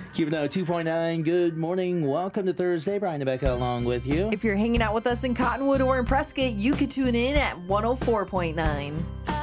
QNO 2.9, good morning. Welcome to Thursday. Brian and Becca along with you. If you're hanging out with us in Cottonwood or in Prescott, you could tune in at 104.9.